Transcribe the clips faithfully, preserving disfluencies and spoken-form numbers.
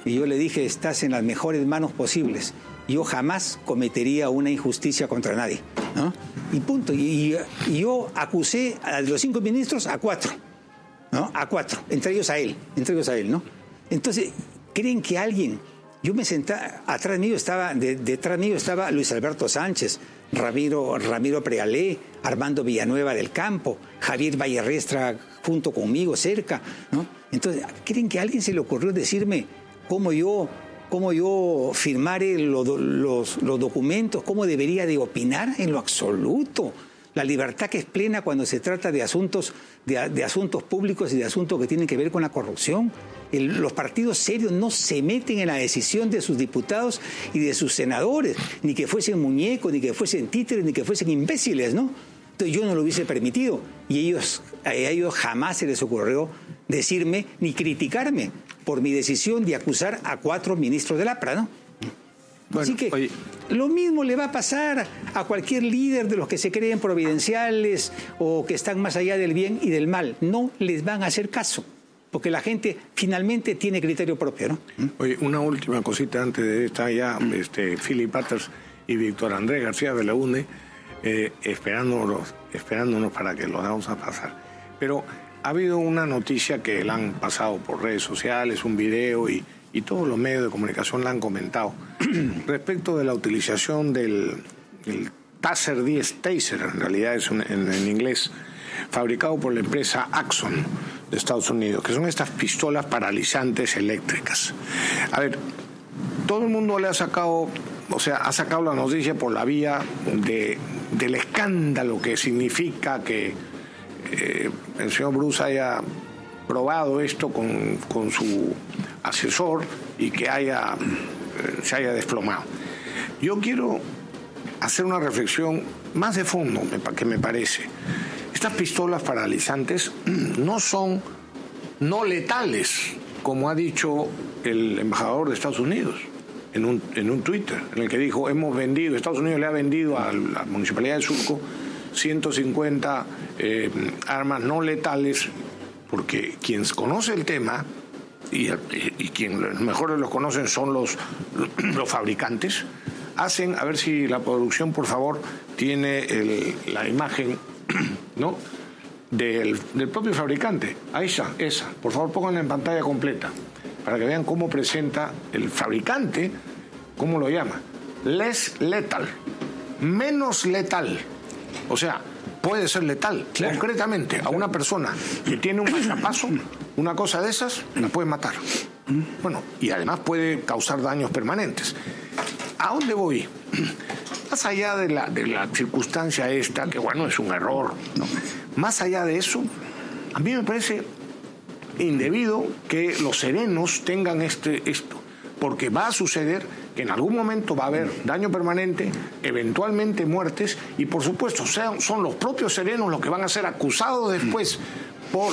Y yo le dije, estás en las mejores manos posibles. Yo jamás cometería una injusticia contra nadie, ¿no? Y punto. Y, y yo acusé a los cinco ministros a cuatro, ¿no? A cuatro, entre ellos a él, entre ellos a él, ¿no? Entonces, ¿creen que alguien... Yo me sentaba, atrás mío estaba, de, detrás mío estaba Luis Alberto Sánchez, Ramiro, Ramiro Prealé, Armando Villanueva del Campo, Javier Vallerrestra junto conmigo, cerca, ¿no? Entonces, ¿creen que a alguien se le ocurrió decirme cómo yo, cómo yo firmaré los, los, los documentos, cómo debería de opinar? En lo absoluto. La libertad que es plena cuando se trata de asuntos, de, de asuntos públicos y de asuntos que tienen que ver con la corrupción. El, los partidos serios no se meten en la decisión de sus diputados y de sus senadores, ni que fuesen muñecos, ni que fuesen títeres, ni que fuesen imbéciles, ¿no? Entonces yo no lo hubiese permitido y ellos, a ellos jamás se les ocurrió decirme ni criticarme por mi decisión de acusar a cuatro ministros del A P R A, ¿no? Bueno, así que oye, lo mismo le va a pasar a cualquier líder de los que se creen providenciales o que están más allá del bien y del mal. No les van a hacer caso, porque la gente finalmente tiene criterio propio, ¿no? Oye, una última cosita antes de esta ya, este, Philip Butters y Víctor Andrés García Belaúnde eh, esperándonos, esperándonos para que lo vamos a pasar. Pero ha habido una noticia que la han pasado por redes sociales, un video y... y todos los medios de comunicación la han comentado, respecto de la utilización del, del Taser diez, Taser, en realidad es un, en, en inglés, fabricado por la empresa Axon de Estados Unidos, que son estas pistolas paralizantes eléctricas. A ver, todo el mundo le ha sacado, o sea, ha sacado la noticia por la vía de, del escándalo que significa que eh, el señor Bruce haya probado esto con, con su asesor y que haya, eh, se haya desplomado. Yo quiero hacer una reflexión más de fondo, que me parece. Estas pistolas paralizantes no son no letales, como ha dicho el embajador de Estados Unidos en un, en un Twitter, en el que dijo, hemos vendido, Estados Unidos le ha vendido a la Municipalidad de Surco ciento cincuenta eh, armas no letales, porque quien conoce el tema y, y quien mejor los conocen son los, los fabricantes, hacen, a ver si la producción por favor tiene el, la imagen, ¿no?, del, del propio fabricante. Ahí está, esa, por favor pónganla en pantalla completa para que vean cómo presenta el fabricante, cómo lo llama, less lethal, menos letal, o sea, puede ser letal, claro. Concretamente a una persona que tiene un marcapaso, una cosa de esas, la puede matar. Bueno, y además puede causar daños permanentes. ¿A dónde voy? Más allá de la, de la circunstancia esta, que bueno, es un error, ¿no? Más allá de eso, a mí me parece indebido que los serenos tengan este, esto, porque va a suceder que en algún momento va a haber daño permanente, eventualmente muertes, y por supuesto sean, son los propios serenos los que van a ser acusados después por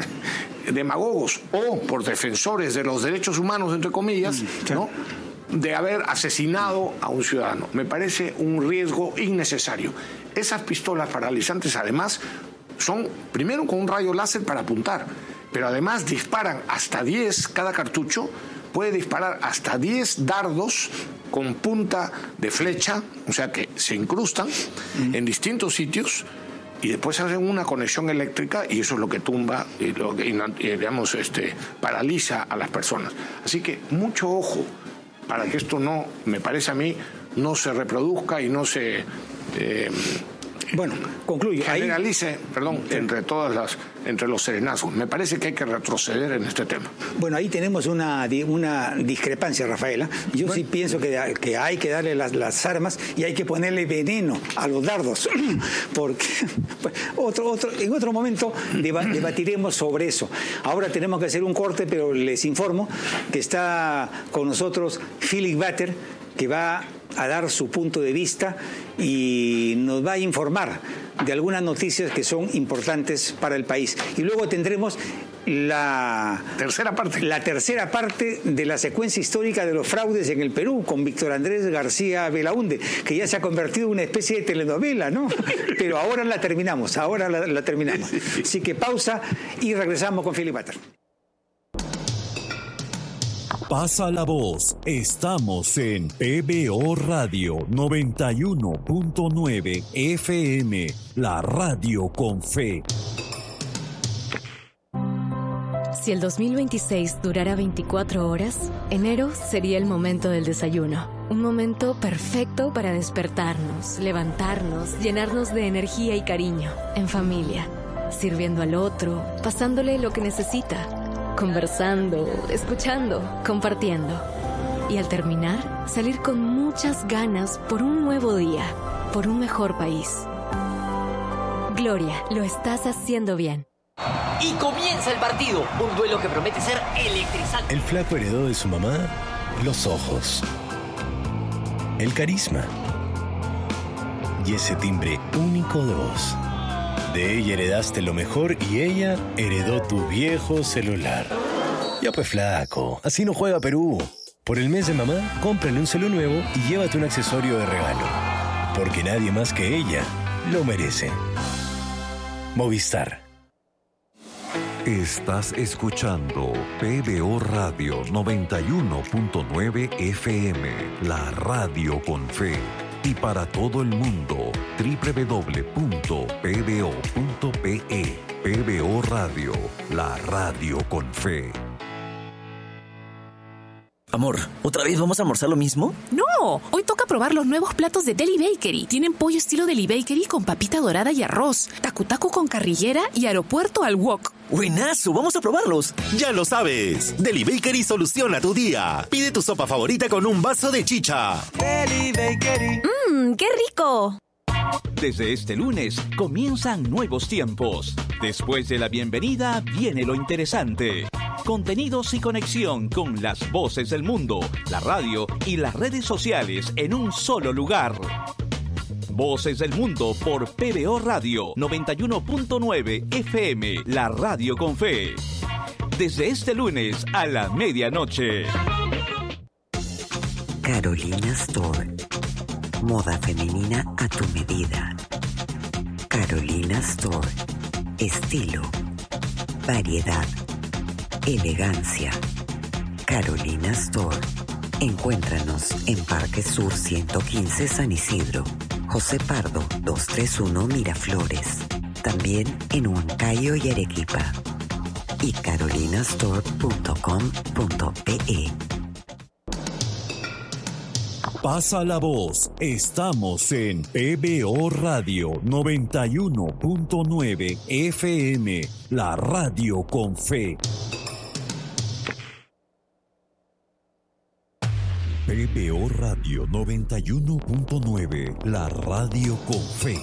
demagogos o por defensores de los derechos humanos, entre comillas, ¿no?, de haber asesinado a un ciudadano. Me parece un riesgo innecesario. Esas pistolas paralizantes además son, primero, con un rayo láser para apuntar, pero además disparan hasta diez, cada cartucho puede disparar hasta diez dardos con punta de flecha, o sea que se incrustan mm. en distintos sitios y después hacen una conexión eléctrica y eso es lo que tumba y, lo, y, y digamos, este, paraliza a las personas. Así que mucho ojo para que esto no, me parece a mí, no se reproduzca y no se... Eh, Bueno, concluyo. Generalice, ahí, perdón, sí. entre todas las, entre los serenazgos. Me parece que hay que retroceder en este tema. Bueno, ahí tenemos una, una discrepancia, Rafaela. Yo bueno. sí pienso que, que hay que darle las, las armas y hay que ponerle veneno a los dardos, porque otro, otro, en otro momento deba, debatiremos sobre eso. Ahora tenemos que hacer un corte, pero les informo que está con nosotros Philip Butters, que va a dar su punto de vista y nos va a informar de algunas noticias que son importantes para el país. Y luego tendremos la tercera parte, la tercera parte de la secuencia histórica de los fraudes en el Perú con Víctor Andrés García Belaúnde, que ya se ha convertido en una especie de telenovela, ¿no? Pero ahora la terminamos, ahora la, la terminamos. Así que pausa y regresamos con Philip Butters. Pasa la voz. Estamos en P B O Radio noventa y uno punto nueve F M, la radio con fe. Si el dos mil veintiséis durara veinticuatro horas, enero sería el momento del desayuno. Un momento perfecto para despertarnos, levantarnos, llenarnos de energía y cariño, en familia, sirviendo al otro, pasándole lo que necesita, conversando, escuchando, compartiendo. Y al terminar, salir con muchas ganas por un nuevo día, por un mejor país. Gloria, lo estás haciendo bien. Y comienza el partido, un duelo que promete ser electrizante. El flaco heredó de su mamá los ojos, el carisma y ese timbre único de voz. De ella heredaste lo mejor y ella heredó tu viejo celular. Ya pues flaco, así no juega Perú. Por el mes de mamá, cómprale un celu nuevo y llévate un accesorio de regalo. Porque nadie más que ella lo merece. Movistar. Estás escuchando P B O Radio noventa y uno punto nueve F M, la radio con fe. Y para todo el mundo, doble u doble u doble u punto p b o punto p e. P B O Radio, la radio con fe. Amor, ¿otra vez vamos a almorzar lo mismo? No, hoy toca probar los nuevos platos de Deli Bakery. Tienen pollo estilo Deli Bakery con papita dorada y arroz, tacu-tacu con carrillera y aeropuerto al wok. ¡Buenazo! ¡Vamos a probarlos! Ya lo sabes, Deli Bakery soluciona tu día. Pide tu sopa favorita con un vaso de chicha. Deli Bakery. ¡Mmm, qué rico! Desde este lunes comienzan nuevos tiempos. Después de la bienvenida viene lo interesante. Contenidos y conexión con las voces del mundo, la radio y las redes sociales en un solo lugar. Voces del Mundo por P B O Radio noventa y uno punto nueve F M, la radio con fe. Desde este lunes a la medianoche. Carolina Store. Moda femenina a tu medida. Carolina Store. Estilo. Variedad. Elegancia. Carolina Store. Encuéntranos en Parque Sur ciento quince San Isidro, José Pardo doscientos treinta y uno Miraflores. También en Huancayo y Arequipa. Y carolinastore punto com punto pe. Pasa la voz. Estamos en P B O Radio noventa y uno punto nueve F M, la radio con fe. P B O Radio noventa y uno punto nueve, la radio con fe.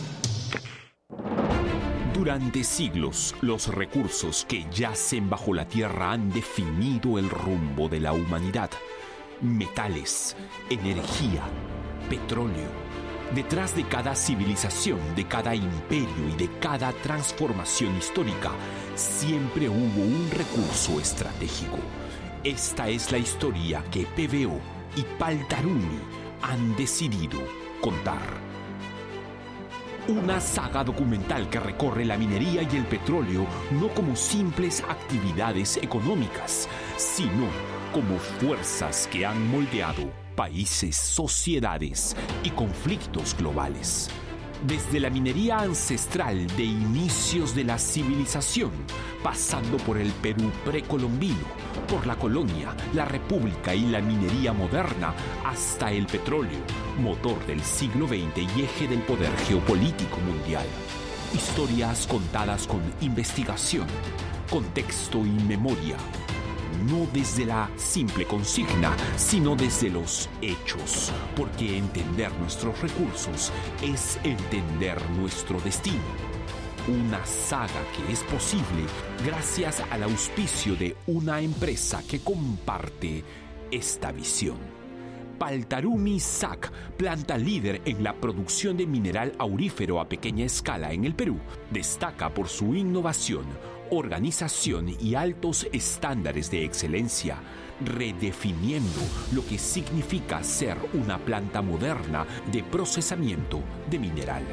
Durante siglos, los recursos que yacen bajo la tierra han definido el rumbo de la humanidad. Metales, energía, petróleo. Detrás de cada civilización, de cada imperio y de cada transformación histórica, siempre hubo un recurso estratégico. Esta es la historia que P B O y Paltarumi han decidido contar. Una saga documental que recorre la minería y el petróleo no como simples actividades económicas, sino como fuerzas que han moldeado países, sociedades y conflictos globales. Desde la minería ancestral de inicios de la civilización, pasando por el Perú precolombino, por la colonia, la república y la minería moderna, hasta el petróleo, motor del siglo veinte y eje del poder geopolítico mundial. Historias contadas con investigación, contexto y memoria. No desde la simple consigna, sino desde los hechos, porque entender nuestros recursos es entender nuestro destino. Una saga que es posible gracias al auspicio de una empresa que comparte esta visión. Paltarumi S A C, planta líder en la producción de mineral aurífero a pequeña escala en el Perú, destaca por su innovación, organización y altos estándares de excelencia, redefiniendo lo que significa ser una planta moderna de procesamiento de mineral.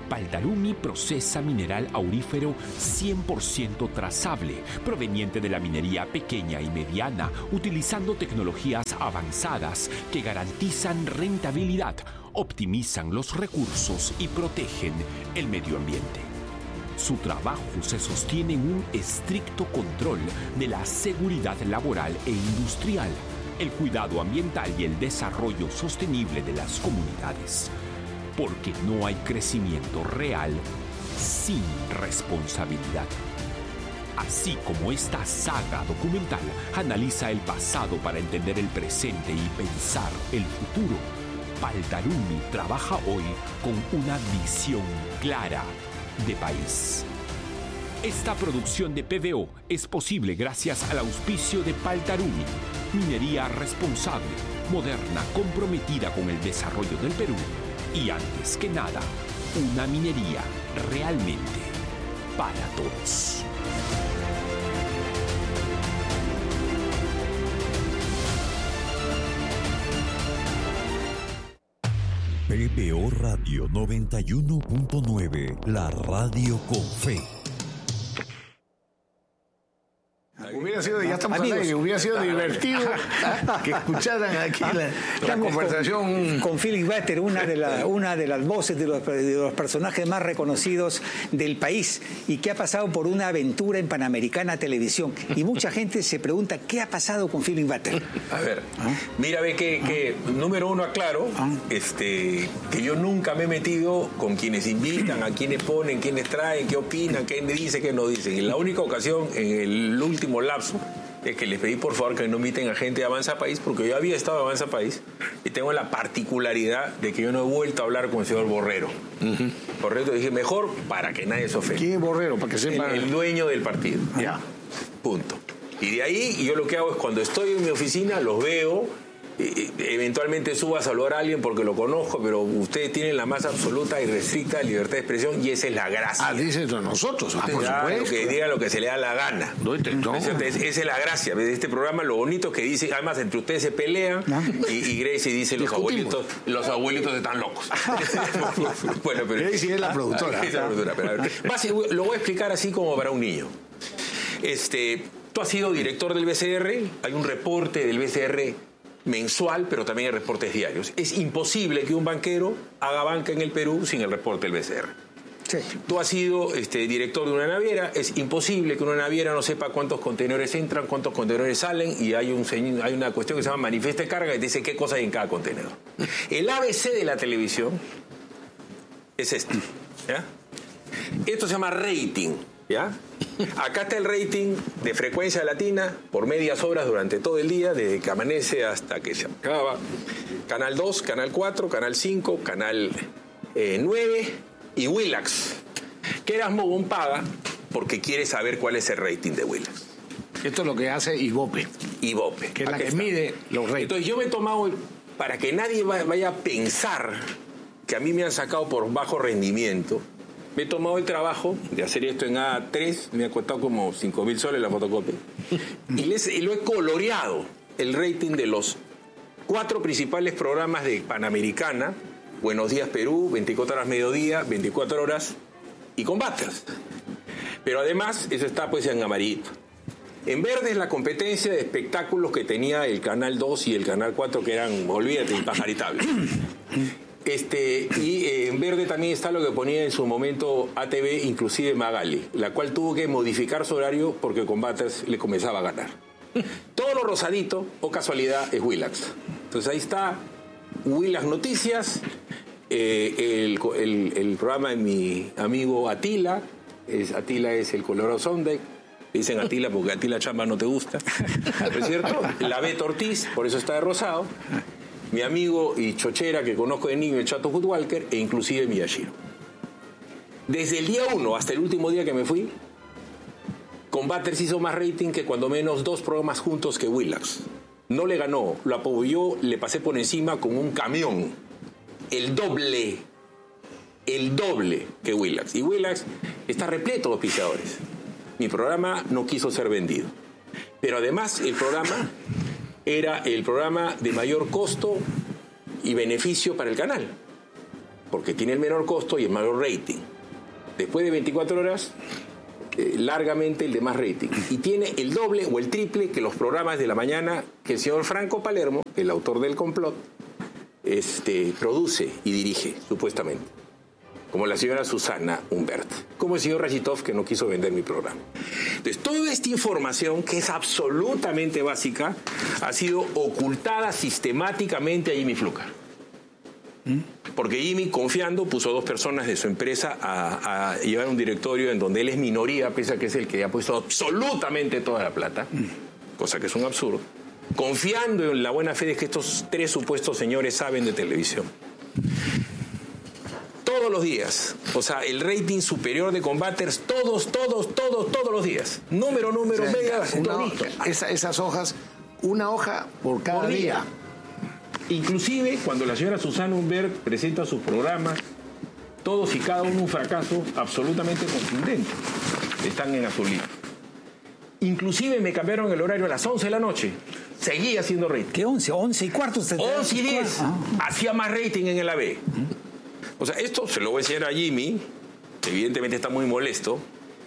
Paltarumi procesa mineral aurífero cien por ciento trazable, proveniente de la minería pequeña y mediana, utilizando tecnologías avanzadas que garantizan rentabilidad, optimizan los recursos y protegen el medio ambiente. Su trabajo se sostiene en un estricto control de la seguridad laboral e industrial, el cuidado ambiental y el desarrollo sostenible de las comunidades. Porque no hay crecimiento real sin responsabilidad. Así como esta saga documental analiza el pasado para entender el presente y pensar el futuro, Paltarumi trabaja hoy con una visión clara de país. Esta producción de P B O es posible gracias al auspicio de Paltarumi, minería responsable, moderna, comprometida con el desarrollo del Perú. Y antes que nada, una minería realmente para todos. P B O Radio noventa y uno punto nueve, la radio con fe. Hubiera sido, ya estamos al aire, hubiera sido divertido que escucharan aquí la, la conversación con, con Philip Butter, una de, la, una de las voces de los, de los personajes más reconocidos del país y que ha pasado por una aventura en Panamericana Televisión. Y mucha gente se pregunta, ¿qué ha pasado con Philip Butter? A ver, ¿Ah? mira, ve que, que ¿Ah? número uno aclaro, ¿Ah? este, que yo nunca me he metido con quienes invitan, a quienes ponen, quienes traen, qué opinan, qué dice, qué no dicen. Y la única ocasión, en el último lapso, es que les pedí por favor que no inviten a gente de Avanza País, porque yo había estado en Avanza País y tengo la particularidad de que yo no he vuelto a hablar con el señor Borrero. Uh-huh. Borrero, dije, mejor para que nadie se ofenda. ¿Quién es Borrero? Para que sepa. El, el dueño del partido. Ya. Yeah. Punto. Y de ahí yo lo que hago es cuando estoy en mi oficina, los veo, eh, eventualmente subo a saludar a alguien porque lo conozco, pero ustedes tienen la más absoluta y restricta libertad de expresión y esa es la gracia. Ah, dicen nosotros. Ah, por supuesto. Lo que diga lo que se le da la gana. No, no. Esa es la gracia de este programa, lo bonito que dice, además entre ustedes se pelean ¿no? y, y Gracie dice los abuelitos, los abuelitos están locos. Bueno, pero Gracie es la productora. Es la productora, pero a ver, más, lo voy a explicar así como para un niño. Este, tú has sido director del B C R, hay un reporte del B C R mensual, pero también hay reportes diarios. Es imposible que un banquero haga banca en el Perú sin el reporte del B C R. Sí. Tú has sido este, director de una naviera, es imposible que una naviera no sepa cuántos contenedores entran, cuántos contenedores salen, y hay, un, hay una cuestión que se llama manifiesto de carga que te dice qué cosa hay en cada contenedor. El A B C de la televisión es esto, ¿ya? Esto se llama rating, ¿ya? Acá está el rating de frecuencia latina por medias horas durante todo el día, desde que amanece hasta que se acaba. Canal dos, Canal cuatro, Canal cinco, Canal eh, nueve y Willax. Que Erasmo Bon paga porque quiere saber cuál es el rating de Willax. Esto es lo que hace Ibope. Ibope. Que es la que está. mide los ratings. Entonces yo me he tomado, para que nadie vaya a pensar que a mí me han sacado por bajo rendimiento, me he tomado el trabajo de hacer esto en A tres, me ha costado como cinco mil soles la fotocopia, y, les, y lo he coloreado, el rating de los cuatro principales programas de Panamericana, Buenos Días Perú, veinticuatro horas mediodía, veinticuatro horas y Combates. Pero además, eso está pues en amarillito. En verde es la competencia de espectáculos que tenía el Canal dos y el Canal cuatro, que eran, olvídate, impajaritables. Este, y eh, en verde también está lo que ponía en su momento A T V, inclusive Magali, la cual tuvo que modificar su horario porque Combates le comenzaba a ganar. Todo lo rosadito, o casualidad, es Willax. Entonces ahí está Willax Noticias, eh, el, el, el programa de mi amigo Atila, es, Atila es el Colorado Sunday. Dicen Atila porque Atila Chamba no te gusta, ¿no es cierto? La Beto Ortiz, por eso está de rosado. Mi amigo y chochera que conozco de niño, el Chato Footwalker, e inclusive Miyashiro. Desde el día uno hasta el último día que me fui, Combaters hizo más rating que cuando menos dos programas juntos que Willax. No le ganó, lo apoyó, le pasé por encima con un camión. El doble, el doble que Willax. Y Willax está repleto de auspiciadores. Mi programa no quiso ser vendido. Pero además el programa era el programa de mayor costo y beneficio para el canal. porque tiene el menor costo y el mayor rating. Después de veinticuatro horas, eh, largamente el de más rating. Y tiene el doble o el triple que los programas de la mañana que el señor Franco Palermo, el autor del complot, este, produce y dirige, supuestamente. Como la señora Susana Humbert, como el señor Rachitov, que no quiso vender mi programa. Entonces, toda esta información, que es absolutamente básica, ha sido ocultada sistemáticamente a Jimmy Fluker. Porque Jimmy, confiando, puso a dos personas de su empresa a, a llevar un directorio en donde él es minoría, pese a que es el que ha puesto absolutamente toda la plata, cosa que es un absurdo, confiando en la buena fe de que estos tres supuestos señores saben de televisión. Todos los días, o sea, el rating superior de Combaters, todos, todos, todos, todos los días. Número, número, o sea, media, una, esa, esas hojas, una hoja por cada por día. día. Inclusive, cuando la señora Susana Humbert presenta sus programas, todos y cada uno un fracaso absolutamente contundente. Están en azulito. Inclusive me cambiaron el horario a las once de la noche. Seguía haciendo rating. ¿Qué once? once y cuarto. once y diez. Ah. Hacía más rating en el A B. O sea, esto se lo voy a enseñar a Jimmy, que evidentemente está muy molesto,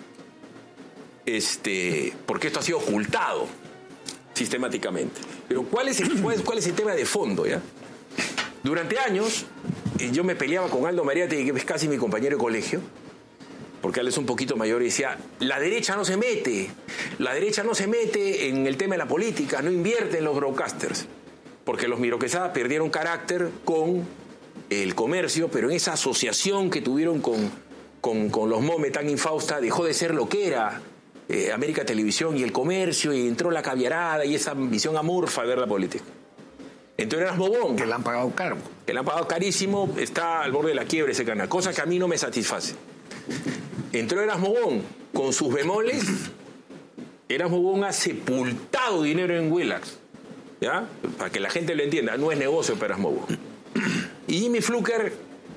este, porque esto ha sido ocultado sistemáticamente. Pero ¿cuál es el, cuál es, cuál es el tema de fondo, ya? Durante años, yo me peleaba con Aldo Mariate, que es casi mi compañero de colegio, porque él es un poquito mayor, y decía, la derecha no se mete, la derecha no se mete en el tema de la política, no invierte en los broadcasters, porque los Miro Quesada perdieron carácter con el comercio, pero en esa asociación que tuvieron con, con, con los Mome tan infausta, dejó de ser lo que era eh, América Televisión y el comercio, y entró la caviarada y esa visión amorfa de ver la política. Entonces Erasmo Bon, que le han pagado caro, que le han pagado carísimo, está al borde de la quiebra ese canal, cosa que a mí no me satisface. Entró Erasmo Bon con sus bemoles. Erasmo Bon ha sepultado dinero en Willax, ¿ya? Para que la gente lo entienda, no es negocio para Erasmo Bon. Y Jimmy Fluker,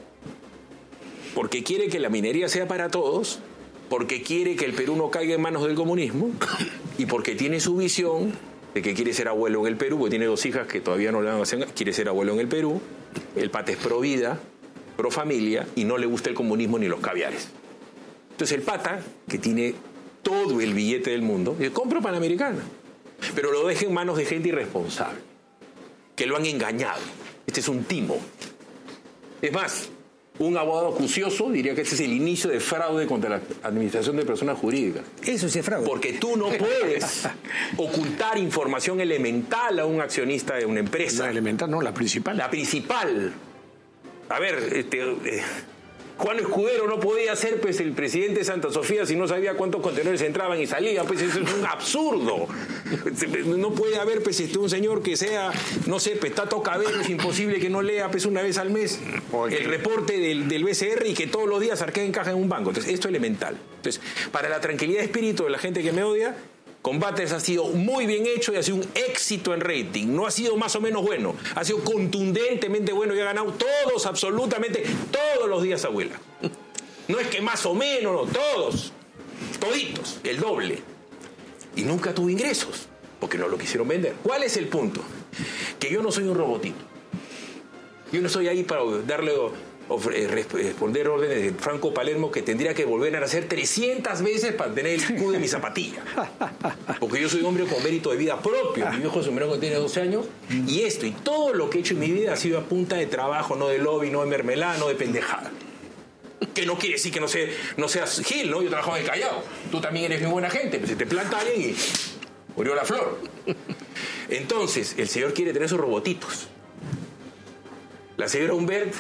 porque quiere que la minería sea para todos, porque quiere que el Perú no caiga en manos del comunismo, y porque tiene su visión de que quiere ser abuelo en el Perú, porque tiene dos hijas que todavía no le van a hacer, quiere ser abuelo en el Perú, el pata es pro vida, pro familia, y no le gusta el comunismo ni los caviares. Entonces el pata, que tiene todo el billete del mundo, dice, compro Panamericana, pero lo deja en manos de gente irresponsable, que lo han engañado. Este es un timo. Es más, un abogado acucioso diría que este es el inicio de fraude contra la administración de personas jurídicas. Eso sí es fraude. Porque tú no puedes ocultar información elemental a un accionista de una empresa. La elemental, no, la principal. La principal. A ver, este, eh, Juan Escudero no podía ser pues el presidente de Santa Sofía si no sabía cuántos contenedores entraban y salían. Pues eso es un absurdo. No puede haber pues este, un señor que sea, no sé, pues Tato Cabello, es imposible que no lea pues una vez al mes okay. el reporte del, del B C R y que todos los días arquee en caja en un banco. Entonces, esto es elemental. Entonces, para la tranquilidad de espíritu de la gente que me odia, Combaters ha sido muy bien hecho y ha sido un éxito en rating. No ha sido más o menos bueno, ha sido contundentemente bueno y ha ganado todos, absolutamente, todos los días a Huila. No es que más o menos, no, todos, toditos, el doble. Y nunca tuvo ingresos, porque no lo quisieron vender. ¿Cuál es el punto? Que yo no soy un robotito. Yo no estoy ahí para darle... responder órdenes de Franco Palermo que tendría que volver a nacer trescientas veces para tener el escudo de mi zapatilla, porque yo soy un hombre con mérito de vida propio. Mi viejo se murió cuando tenía doce años, y esto y todo lo que he hecho en mi vida ha sido a punta de trabajo, no de lobby, no de mermelada, no de pendejada. Que no quiere decir que no, sé, no seas Gil, ¿no? Yo trabajo en el Callao, tú también eres muy buena gente, pues se te planta alguien y murió la flor. Entonces el señor quiere tener sus robotitos. La señora Humbert,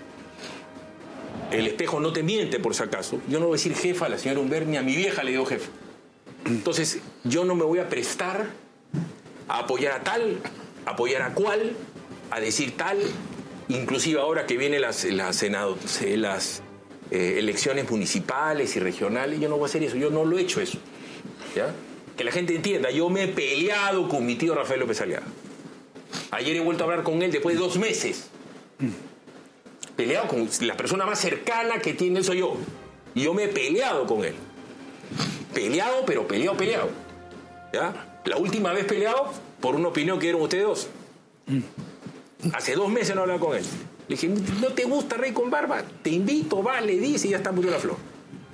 el espejo no te miente, por si acaso. Yo no voy a decir jefa a la señora Humbert, ni a mi vieja le digo jefa. Entonces, yo no me voy a prestar a apoyar a tal, a apoyar a cual, a decir tal. Inclusive ahora que vienen las, las, senado, las eh, elecciones municipales y regionales, yo no voy a hacer eso. Yo no lo he hecho eso. ¿Ya? Que la gente entienda, yo me he peleado con mi tío Rafael López Aliaga. Ayer he vuelto a hablar con él después de dos meses. Peleado con la persona más cercana que tiene, soy yo. Y yo me he peleado con él. Peleado, pero peleado, peleado. ¿Ya? La última vez peleado por una opinión que dieron ustedes dos. Hace dos meses no hablaba con él. Le dije, ¿no te gusta Rey con barba? Te invito, va, le dice y ya está, murió la flor.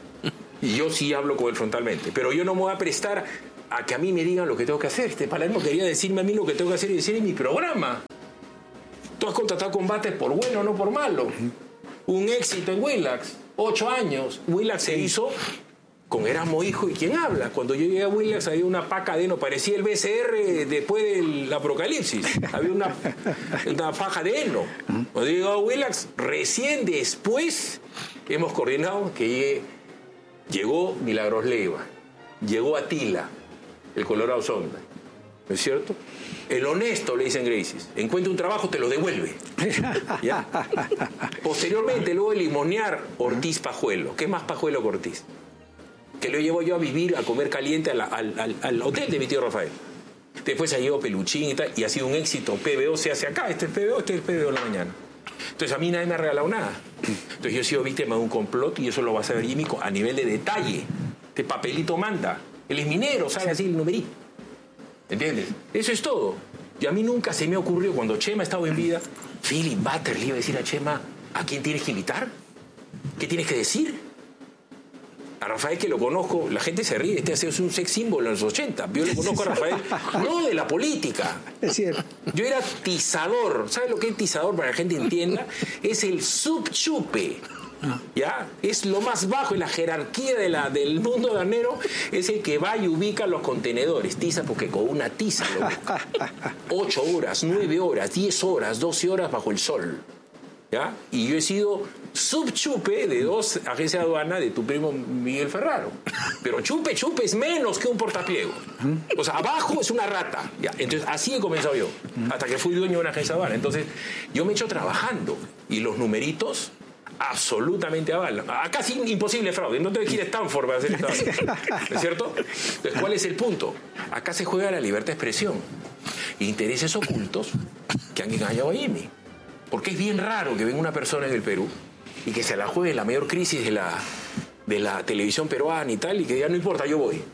Y yo sí hablo con él frontalmente, pero yo no me voy a prestar a que a mí me digan lo que tengo que hacer. Este Palermo quería decirme a mí lo que tengo que hacer y decir en mi programa. Tú has contratado combates por bueno, no por malo. Un éxito en Willax, ocho años. Willax se hizo con Erasmo Hijo y quien habla. Cuando yo llegué a Willax había una paca de heno, parecía el B C R después del apocalipsis. Había una, una faja de heno. Cuando yo llegué a Willax, recién después hemos coordinado que llegue, llegó Milagros Leiva, llegó Atila, el Colorado Sonda, ¿no es cierto? El honesto, le dicen Gracies, encuentra un trabajo, te lo devuelve. ¿Ya? Posteriormente, luego de limonear Ortiz Pajuelo. ¿Qué más Pajuelo que Ortiz? Que lo llevo yo a vivir, a comer caliente al, al, al, al hotel de mi tío Rafael. Después se llevó Peluchín y tal, y ha sido un éxito. P B O se hace acá, este es P B O, este es P B O en la mañana. Entonces a mí nadie me ha regalado nada. Entonces yo he sido víctima de un complot y eso lo va a saber Jimmy a nivel de detalle. Este papelito manda. Él es minero, sabe así el numerito. ¿Entiendes? Eso es todo. Y a mí nunca se me ocurrió, cuando Chema estaba en vida, Philip Butter le iba a decir a Chema, ¿a quién tienes que invitar? ¿Qué tienes que decir? A Rafael, que lo conozco, la gente se ríe, este es un sex símbolo en los ochenta. Yo lo conozco a Rafael, no de la política. Es cierto. Yo era tizador. ¿Sabes lo que es tizador para que la gente entienda? Es el subchupe. ¿Ya? Es lo más bajo en la jerarquía de la, del mundo danero, es el que va y ubica los contenedores. Tiza porque con una tiza lo busca. Ocho horas, nueve horas, diez horas, doce horas bajo el sol. ¿Ya? Y yo he sido subchupe de dos agencias de aduana de tu primo Miguel Ferraro. Pero chupe, chupe es menos que un portapliego. O sea, abajo es una rata. ¿Ya? Entonces, así he comenzado yo, hasta que fui dueño de una agencia de aduana. Entonces, yo me he hecho trabajando y los numeritos absolutamente avalan. Acá sí, imposible fraude. No tengo que ir a Stanford para hacer esto. ¿No es cierto? Entonces, ¿cuál es el punto? Acá se juega la libertad de expresión. Intereses ocultos que han engañado a Jimmy. Porque es bien raro que venga una persona en el Perú y que se la juegue la mayor crisis de la, de la televisión peruana y tal, y que diga, no importa, yo voy.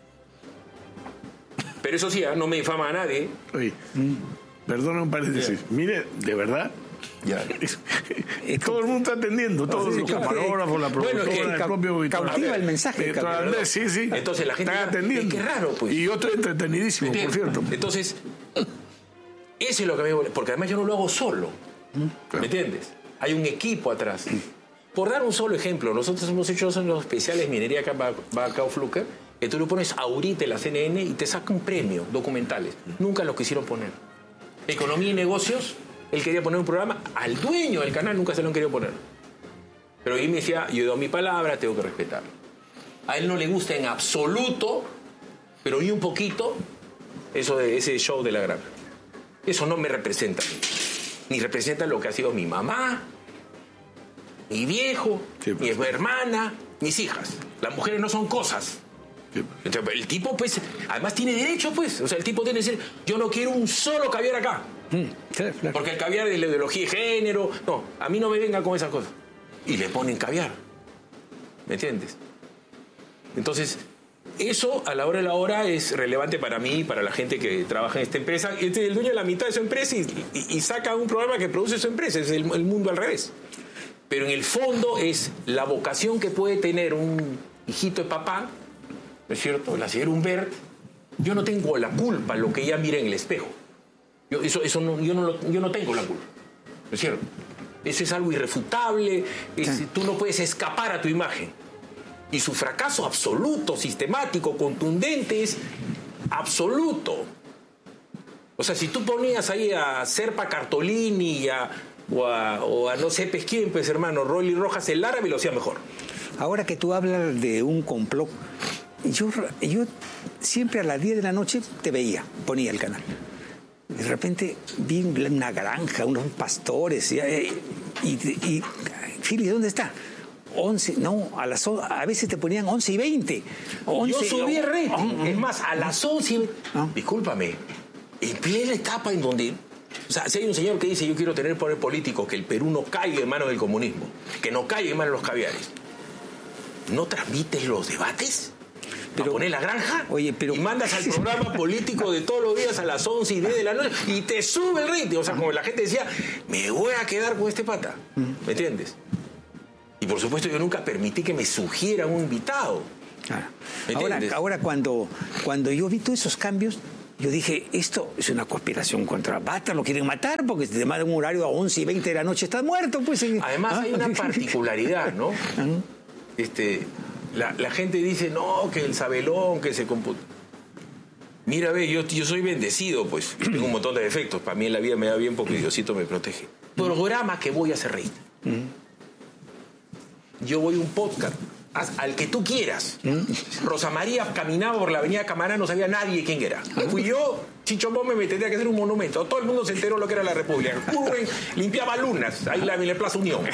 Pero eso sí, ¿eh? No me difama a nadie. Oye, perdona un paréntesis. Yeah. Mire, de verdad, ya. Todo el mundo está atendiendo, todos los camarógrafos, la productora, bueno, es que el propio Víctor cautiva el mensaje. Víctor Andrés, sí, sí. Entonces la gente está atendiendo. Es que raro, pues. Y otro entretenidísimo, por cierto. Entonces, eso es lo que me... Porque además yo no lo hago solo. ¿Me entiendes? Hay un equipo atrás. Por dar un solo ejemplo, nosotros hemos hecho eso en los especiales Minería acá, Bacao Fluker, que tú lo pones ahorita en la C N N y te saca un premio, documentales. Nunca lo quisieron poner. Economía y negocios, él quería poner un programa, al dueño del canal nunca se lo han querido poner. Pero él me decía, yo he dado mi palabra, tengo que respetarlo. A él no le gusta en absoluto, pero ni un poquito, eso de ese show de la granja. Eso no me representa a mí. Ni representa lo que ha sido mi mamá, mi viejo, sí, pues. Mi hermana, mis hijas. Las mujeres no son cosas. Sí. Entonces, el tipo, pues, además tiene derecho, pues. O sea, el tipo tiene que decir, yo no quiero un solo caviar acá. Mm, claro, claro. Porque el caviar es la ideología de género. No, a mí no me vengan con esas cosas. Y le ponen caviar. ¿Me entiendes? Entonces, eso a la hora de la hora es relevante para mí y para la gente que trabaja en esta empresa. Este es el dueño de la mitad de su empresa y, y, y saca un programa que produce su empresa. Es el, el mundo al revés. Pero en el fondo es la vocación que puede tener un hijito de papá, ¿no es cierto? La señora Humbert. Yo no tengo la culpa lo que ella mira en el espejo. Yo, eso, eso no, yo, no lo, yo no tengo la culpa, ¿no es cierto? Eso es algo irrefutable. Es, sí. Tú no puedes escapar a tu imagen. Y su fracaso absoluto, sistemático, contundente, es absoluto. O sea, si tú ponías ahí a Serpa Cartolini a, o, a, o a no sé quién, pues hermano, Rolly Rojas, el árabe lo hacía mejor. Ahora que tú hablas de un complot, yo, yo siempre a las diez de la noche te veía, ponía el canal. De repente vi una granja, unos pastores, y, y, y Philly, ¿dónde está? once, no, a las a veces te ponían once y veinte. Yo subí el rating. Oh, es más, a las once. Oh. Discúlpame, en plena etapa en donde. O sea, si hay un señor que dice: yo quiero tener poder político, que el Perú no caiga en manos del comunismo, que no caiga en manos de los caviares. ¿No transmites los debates? Pero, ¿a poner la granja? Oye, pero... Y mandas al programa político de todos los días a las once y diez de la noche y te sube el rating. O sea, como la gente decía, me voy a quedar con este pata. ¿Me entiendes? Y por supuesto yo nunca permití que me sugieran un invitado. Ah. Ahora, ahora cuando, cuando yo vi todos esos cambios, yo dije, esto es una conspiración contra Bata, lo quieren matar porque si te mandan un horario a once y veinte de la noche estás muerto. Pues. Además, ¿ah? hay una particularidad, ¿no? este, la, la gente dice, no, que el sabelón, que se computa. Mira, ve, yo, yo soy bendecido, pues. Tengo un montón de defectos. Para mí en la vida me da bien porque Diosito me protege. Programa que voy a hacer reír. Yo voy a un podcast. Al que tú quieras. ¿Mm? Rosa María caminaba por la avenida Camará, no sabía nadie quién era. Fui yo, Chicho Bombe, me tendría que hacer un monumento. Todo el mundo se enteró lo que era la República. Urben limpiaba lunas, ahí en la Plaza Unión.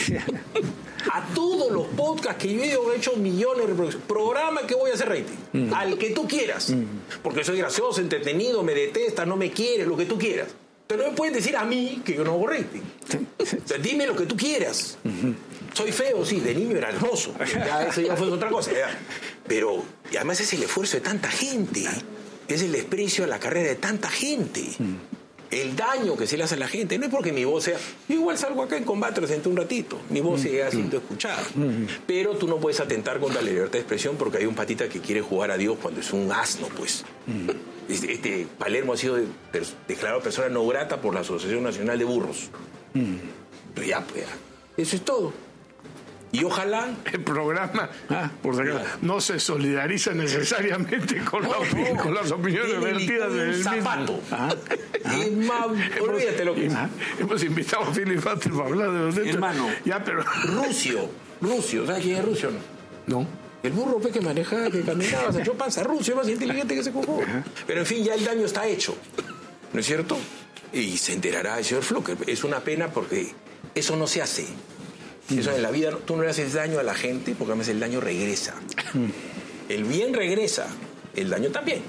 A todos los podcasts que yo he hecho millones de reproducciones. Programa que voy a hacer rating. Mm. Al que tú quieras. Mm. Porque soy gracioso, entretenido, me detestas, no me quieres, lo que tú quieras. Pero no me puedes decir a mí que yo no hago rating. Entonces, dime lo que tú quieras. Uh-huh. Soy feo, sí, de niño era hermoso. Ya, eso ya fue otra cosa. Ya. Pero, y además es el esfuerzo de tanta gente. Es el desprecio a la carrera de tanta gente. Uh-huh. El daño que se le hace a la gente. No es porque mi voz sea... Yo igual salgo acá en combate, senté un ratito. Mi voz uh-huh. sigue siendo escuchada. Uh-huh. Pero tú no puedes atentar contra la libertad de expresión porque hay un patita que quiere jugar a Dios cuando es un asno, pues. Uh-huh. Este, este Palermo ha sido de, de, declarado persona no grata por la Asociación Nacional de Burros. Mm. Pero ya, pues, eso es todo. Y ojalá... El programa, ah, por si acaso, no se solidariza necesariamente con, no, la, no, con las opiniones vertidas del zapato. Ah, ah. Es más, olvídate lo que es. Hemos invitado a Philip Butter para hablar de los hechos. Hermano, ya, pero... Rusio, Rusio, ¿sabes quién es Rusio? No. No. El burro pe, que manejaba, que caminaba, se echó panza. Rusio es más inteligente que ese cojo. Pero en fin, ya el daño está hecho. ¿No es cierto? Y se enterará el señor Flocker. Es una pena porque eso no se hace. Eso en la vida, tú no le haces daño a la gente porque además el daño regresa. El bien regresa, el daño también.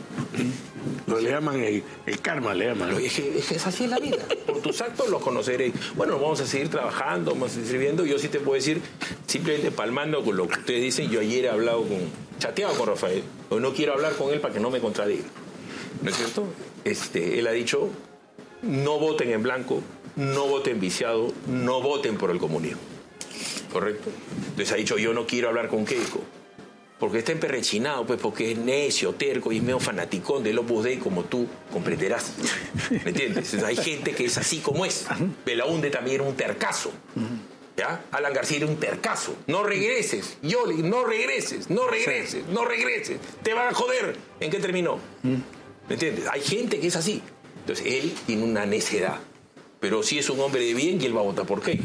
Lo le llaman el, el karma, le llaman. Es que, es que es así en la vida. Por tus actos los conoceréis. Bueno, vamos a seguir trabajando, vamos a seguir viendo. Yo sí te puedo decir, simplemente palmando con lo que ustedes dicen, yo ayer he hablado con, chateado con Rafael, o no quiero hablar con él para que no me contradiga. ¿No es cierto? Este, él ha dicho, no voten en blanco, no voten viciado, no voten por el comunismo. ¿Correcto? Entonces ha dicho, yo no quiero hablar con Keiko. Porque está emperrechinado, pues, porque es necio, terco y es medio fanaticón del Opus Dei como tú comprenderás. ¿Me entiendes? Entonces, hay gente que es así como es. Belaúnde también era un tercazo. ¿Ya? Alan García era un tercazo. No regreses. Yoli, no regreses, no regreses, no regreses. Te van a joder. ¿En qué terminó? ¿Me entiendes? Hay gente que es así. Entonces, él tiene una necedad. Pero sí es un hombre de bien y él va a votar por qué.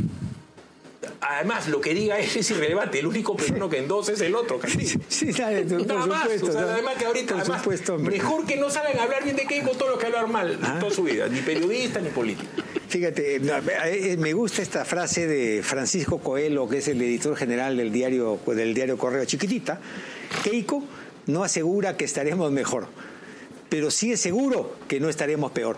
Además, lo que diga él es irrelevante. El único peruano que endosa es el otro. Sí, sí, sabe, por Nada más. supuesto, O sea, además que ahorita, además, supuesto, mejor que no saben hablar bien de Keiko todos los que hablan mal ¿Ah? toda su vida. Ni periodista ni político. Fíjate, me gusta esta frase de Francisco Coelho, que es el editor general del diario, del diario Correo Chiquitita. Keiko no asegura que estaremos mejor, pero sí es seguro que no estaremos peor.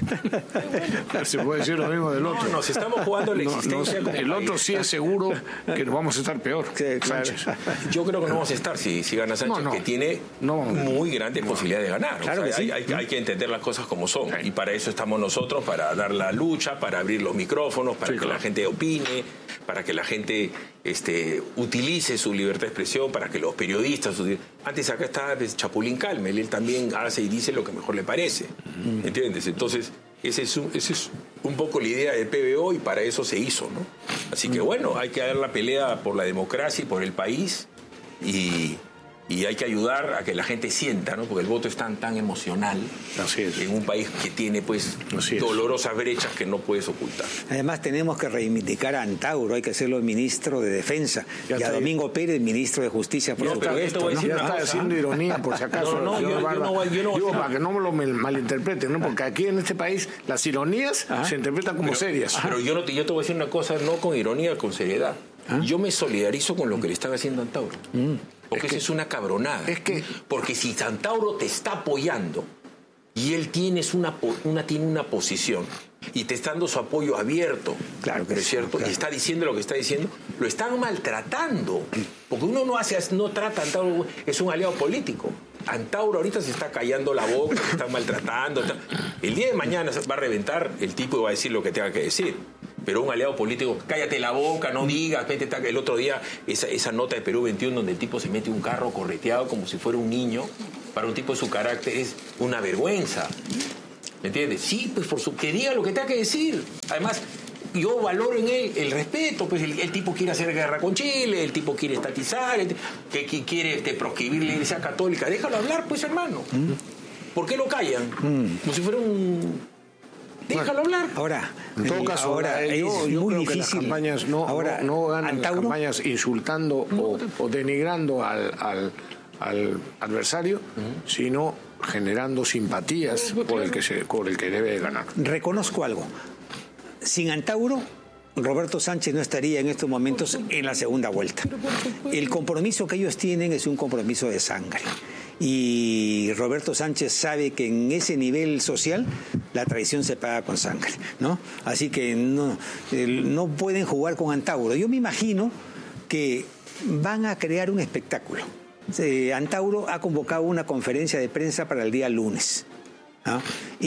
Se puede decir lo mismo del otro. No, nos estamos jugando la existencia. No, no, el otro sí es seguro que nos vamos a estar peor. Sí, claro. Yo creo que no vamos a estar si, si gana Sánchez, no, no. que tiene no, muy grandes no. posibilidades de ganar. Claro, o sea, que sí. hay, hay, hay que entender las cosas como son. Sí. Y para eso estamos nosotros, para dar la lucha, para abrir los micrófonos, para sí, que claro. la gente opine, para que la gente este, utilice su libertad de expresión, para que los periodistas... Antes acá está Chapulín Calme, él también hace y dice lo que mejor le parece. Mm. ¿Entiendes? Entonces, esa es, un, ese es un poco la idea del P B O y para eso se hizo, ¿no? Así que bueno, hay que dar la pelea por la democracia y por el país y, y hay que ayudar a que la gente sienta, ¿no? Porque el voto es tan, tan emocional. Así es. En un país que tiene, pues, dolorosas brechas que no puedes ocultar. Además, tenemos que reivindicar a Antauro, hay que hacerlo ministro de Defensa, ya y a Domingo ahí. Pérez, ministro de Justicia, por supuesto. ¿No? Ya está haciendo ironía, por si acaso. No, no, yo, yo no, yo no Digo, para que no me lo malinterpreten, ¿no? Porque aquí en este país las ironías ¿Ah? se interpretan como pero, serias. Pero yo, no te, yo te voy a decir una cosa, no con ironía, con seriedad. ¿Ah? Yo me solidarizo con lo que le están haciendo a Antauro. Mm. Porque es que, eso es una cabronada. Es que, porque si Antauro te está apoyando y él tienes una, una, tiene una posición y te está dando su apoyo abierto, claro que ¿no es sí, cierto? Claro. Y está diciendo lo que está diciendo, lo están maltratando. Porque uno no hace, no trata a Antauro, es un aliado político. Antauro ahorita se está callando la boca, se está maltratando. Está... El día de mañana va a reventar, el tipo va a decir lo que tenga que decir. Pero un aliado político, cállate la boca, no digas, vete, el otro día, esa, esa nota de Perú veintiuno donde el tipo se mete un carro correteado como si fuera un niño, para un tipo de su carácter es una vergüenza. ¿Me entiendes? Sí, pues por su, que diga lo que tenga que decir. Además, yo valoro en él el respeto, pues el, el tipo quiere hacer guerra con Chile, el tipo quiere estatizar, el, que, que quiere este, proscribir la Iglesia Católica. Déjalo hablar, pues, hermano. ¿Mm? ¿Por qué lo callan? Mm. Como si fuera un... Déjalo hablar. Ahora, en todo caso, ahora eh, yo, es yo muy creo difícil. Que las campañas no, ahora, no, no ganan Antauro, las campañas insultando no, o, o denigrando al, al, al adversario, uh-huh. sino generando simpatías no, por el que se, por el que debe ganar. Reconozco algo. Sin Antauro, Roberto Sánchez no estaría en estos momentos en la segunda vuelta. El compromiso que ellos tienen es un compromiso de sangre. Y Roberto Sánchez sabe que en ese nivel social la traición se paga con sangre, ¿no? Así que no, no pueden jugar con Antauro. Yo me imagino que van a crear un espectáculo. Antauro ha convocado una conferencia de prensa para el día lunes, ¿no?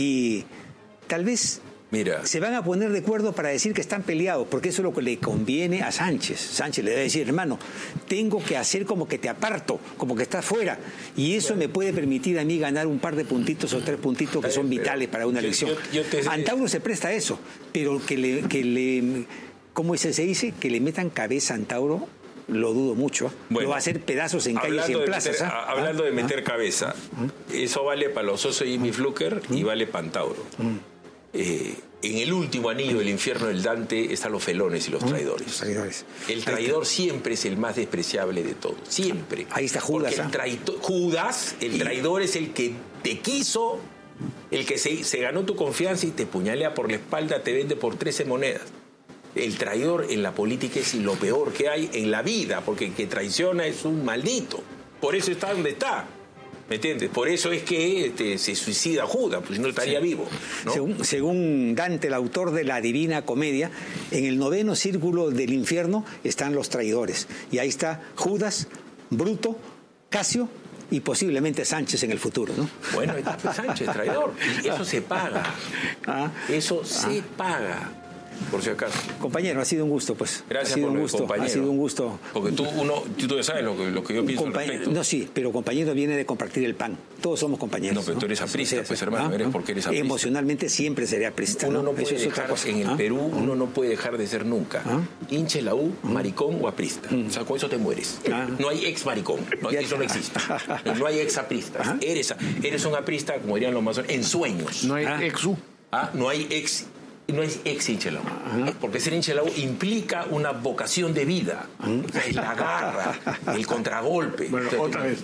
Y tal vez... Mira. Se van a poner de acuerdo para decir que están peleados, porque eso es lo que le conviene a Sánchez. Sánchez le debe decir, hermano, tengo que hacer como que te aparto, como que estás fuera. Y eso bueno. me puede permitir a mí ganar un par de puntitos o tres puntitos que son vitales para una elección. Yo, yo te... Antauro se presta a eso, pero que le, que le, ¿cómo se dice? Que le metan cabeza a Antauro, lo dudo mucho. Bueno, lo va a hacer pedazos en calles y en plazas. Meter, ¿ah? Hablando de meter ¿Ah? cabeza, ¿Ah? eso vale para los Oso y Jimmy Fluker ¿Ah? y vale para Antauro. ¿Ah? Eh, en el último anillo del infierno del Dante están los felones y los traidores. Los traidores. El traidor siempre es el más despreciable de todos. Siempre. Ahí está Judas. Porque el traidor, Judas, el traidor es el que te quiso, el que se, se ganó tu confianza y te puñalea por la espalda, te vende por trece monedas. El traidor en la política es lo peor que hay en la vida, porque el que traiciona es un maldito. Por eso está donde está. ¿Me entiendes? Por eso es que este, se suicida Judas, pues si no estaría sí. vivo, ¿no? Según, según Dante, el autor de la Divina Comedia, en el noveno círculo del infierno están los traidores. Y ahí está Judas, Bruto, Casio y posiblemente Sánchez en el futuro, ¿no? Bueno, está Sánchez, traidor. Y eso se paga. ¿Ah? Eso se ah. paga. Por si acaso. Compañero, ha sido un gusto, pues. Gracias ha sido por un gusto, compañero. Ha sido un gusto. Porque tú, uno, tú ya sabes lo que, lo que yo pienso al respecto. No, sí, pero compañero viene de compartir el pan. Todos somos compañeros. No, pero tú eres aprista, ¿no? Pues hermano, ¿Ah? eres porque eres aprista. Emocionalmente siempre seré aprista. Uno no, no puede Eso dejar, es otra cosa. en el ¿Ah? Perú, uno no puede dejar de ser nunca. ¿Ah? Hinche la U, maricón o aprista. ¿Mm? O sea, con eso te mueres. ¿Ah? No hay ex maricón. No, eso no existe. No hay ex aprista. Eres, eres un aprista, como dirían los masones, en sueños. No hay ¿Ah? ex U. ¿Ah? No hay ex No es ex hincha de la U, uh-huh. porque ser hincha de la U implica una vocación de vida, uh-huh. o sea, es la garra, el contragolpe. Bueno, o sea, otra vez.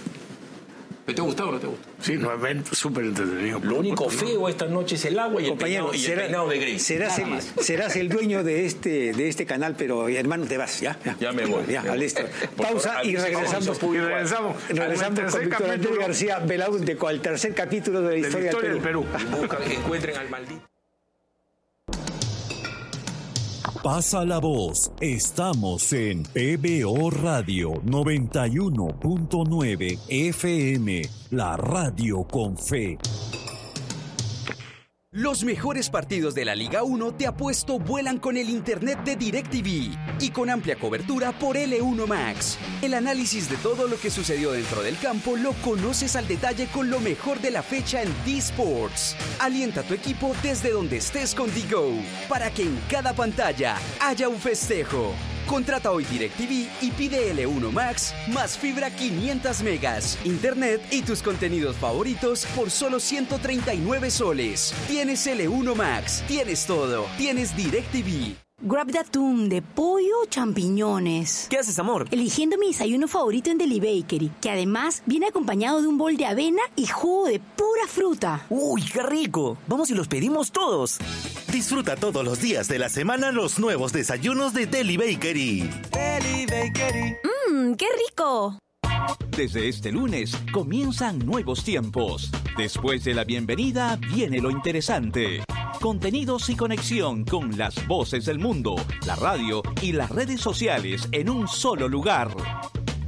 ¿Te ha gustado o no te gusta? Sí, no, es súper entretenido. Lo único feo esta noche es el agua y el peinado, y el peinado de Grace. Serás el, serás el dueño de este, de este canal, pero hermano, te vas, ¿ya? Ya, ya me voy. Ya, ya. listo. Pausa favor, y regresamos. Y regresamos. Regresamos con Víctor Andrés García Belaúnde con el tercer capítulo de la historia, de la historia del Perú. Del Perú. Y buscan, encuentren al maldito. Pasa la voz. Estamos en P B O Radio noventa y uno punto nueve F M, la radio con fe. Los mejores partidos de la Liga uno te apuesto vuelan con el internet de DirecTV y con amplia cobertura por L uno Max. El análisis de todo lo que sucedió dentro del campo lo conoces al detalle con lo mejor de la fecha en D-Sports. Alienta a tu equipo desde donde estés con D-Go para que en cada pantalla haya un festejo. Contrata hoy DirecTV y pide L uno Max más fibra quinientos megas, internet y tus contenidos favoritos por solo ciento treinta y nueve soles. Tienes L uno Max, tienes todo, tienes DirecTV. Grab de atún, de pollo o champiñones. ¿Qué haces, amor? Eligiendo mi desayuno favorito en Deli Bakery, que además viene acompañado de un bol de avena y jugo de pura fruta. ¡Uy, qué rico! Vamos y los pedimos todos. Disfruta todos los días de la semana los nuevos desayunos de Deli Bakery. Deli Bakery. ¡Mmm, qué rico! Desde este lunes comienzan nuevos tiempos. Después de la bienvenida viene lo interesante. Contenidos y conexión con las voces del mundo, la radio y las redes sociales en un solo lugar.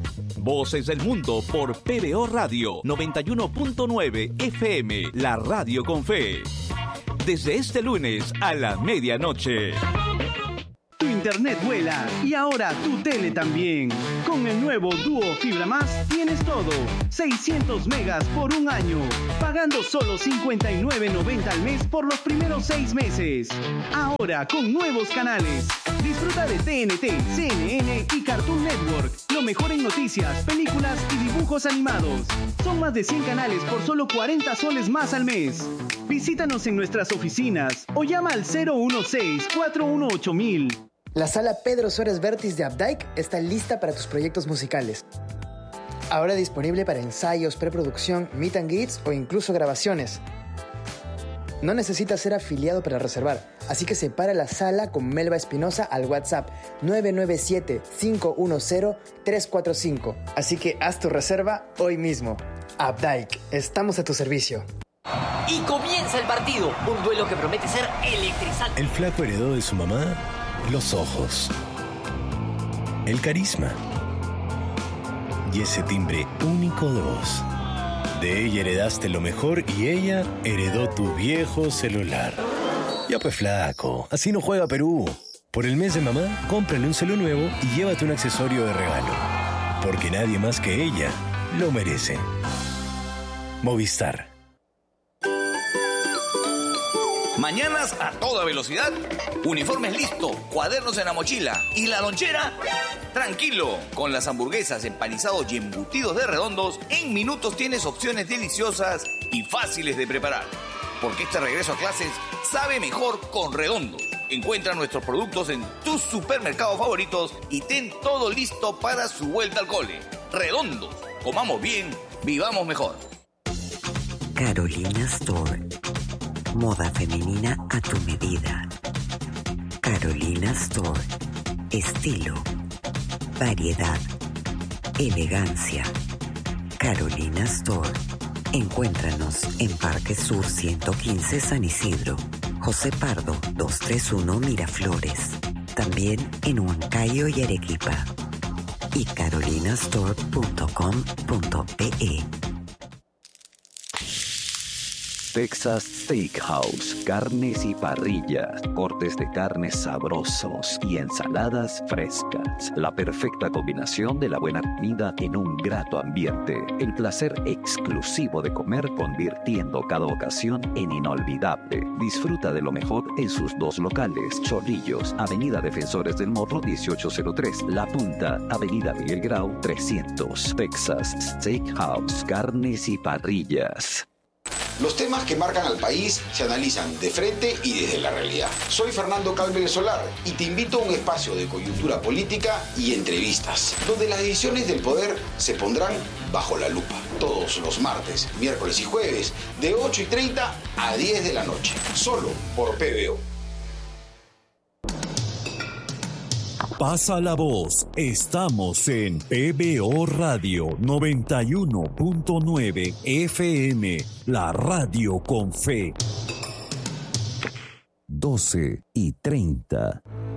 voces del mundo por P B O Radio noventa y uno punto nueve F M, la radio con fe. Desde este lunes a la medianoche. Tu internet vuela y ahora tu tele también. Con el nuevo Duo Fibra Más tienes todo. seiscientos megas por un año. Pagando solo cincuenta y nueve noventa al mes por los primeros seis meses. Ahora con nuevos canales. Disfruta de T N T, C N N y Cartoon Network. Lo mejor en noticias, películas y dibujos animados. Son más de cien canales por solo cuarenta soles más al mes. Visítanos en nuestras oficinas o llama al cero uno seis, cuatro uno ocho mil. La sala Pedro Suárez Vértiz de Updike está lista para tus proyectos musicales. Ahora disponible para ensayos, preproducción, meet and greets o incluso grabaciones. No necesitas ser afiliado para reservar, así que separa la sala con Melba Espinosa al WhatsApp nueve nueve siete, cinco uno cero, tres cuatro cinco. Así que haz tu reserva hoy mismo. Updike, estamos a tu servicio. Y comienza el partido, un duelo que promete ser electrizante. El flaco heredó de su mamá los ojos, el carisma y ese timbre único de voz. De ella heredaste lo mejor y ella heredó tu viejo celular. Ya pues flaco, así no juega Perú. Por el mes de mamá, cómprale un celu nuevo y llévate un accesorio de regalo. Porque nadie más que ella lo merece. Movistar. Mañanas a toda velocidad, uniformes listo, cuadernos en la mochila y la lonchera, tranquilo. Con las hamburguesas, empanizados y embutidos de Redondos, en minutos tienes opciones deliciosas y fáciles de preparar. Porque este regreso a clases sabe mejor con Redondos. Encuentra nuestros productos en tus supermercados favoritos y ten todo listo para su vuelta al cole. Redondos, comamos bien, vivamos mejor. Carolina Store. Moda femenina a tu medida. Carolina Store. Estilo, variedad, elegancia. Carolina Store. Encuéntranos en Parque Sur ciento quince San Isidro, José Pardo doscientos treinta y uno Miraflores. También en Huancayo y Arequipa. Y carolinastore punto com punto pe. Texas Steakhouse, carnes y parrillas, cortes de carnes sabrosos y ensaladas frescas. La perfecta combinación de la buena comida en un grato ambiente. El placer exclusivo de comer convirtiendo cada ocasión en inolvidable. Disfruta de lo mejor en sus dos locales. Chorrillos, Avenida Defensores del Morro dieciocho cero tres. La Punta, Avenida Miguel Grau trescientos. Texas Steakhouse, carnes y parrillas. Los temas que marcan al país se analizan de frente y desde la realidad. Soy Fernando Calver Solar y te invito a un espacio de coyuntura política y entrevistas, donde las decisiones del poder se pondrán bajo la lupa. Todos los martes, miércoles y jueves, de ocho y treinta a diez de la noche. Solo por P B O. Pasa la voz. Estamos en P B O Radio noventa y uno punto nueve F M, la radio con fe. doce y treinta.